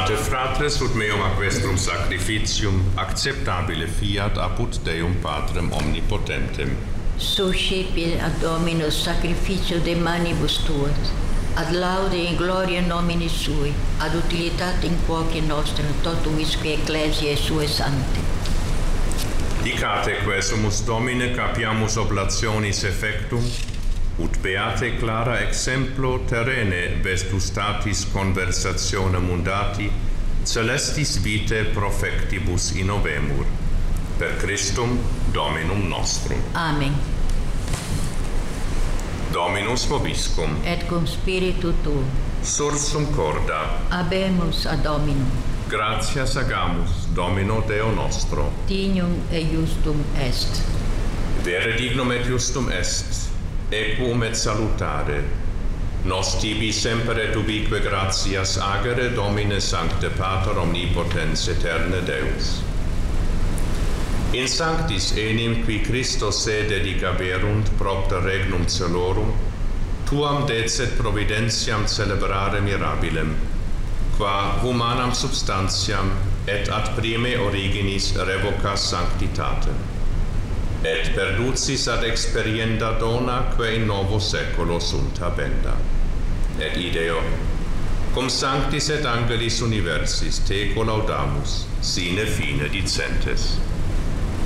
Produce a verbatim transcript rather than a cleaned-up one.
Date fratres ut meum aquestrum sacrificium acceptabile fiat apud Deum Patrem omnipotentem. Suscepit ad Dominus sacrificio de manibus tuas, ad laude in gloria nomini sui, ad utilitatem quoque nostra totumisque ecclesiae sue sancte. Dicate quesumus Domine capiamus oblationis effectum, ut beate clara exemplo terrene vestus statis conversatione mundati, celestis vitae profectibus innovemur. Per Christum Dominum nostrum. Amen. Dominus vobiscum. Et cum spiritu tuo. Sursum corda. Habemus ad Dominum. Gratias agamus, Domino Deo nostro. Dignum et justum est. Vere dignum et justum est, equum et salutare. Nos tibi semper et ubique gratias agere, Domine Sancte Pater omnipotens aeterne Deus. In sanctis enim qui Christo se dedicaverunt propter regnum celorum, tuam decet providentiam celebrare mirabilem, qua humanam substantiam et ad prime originis revocas sanctitatem, et perducis ad experienda dona quae in novo seculo sunt habenda. Et ideo, cum sanctis et angelis universis te collaudamus, sine fine dicentes.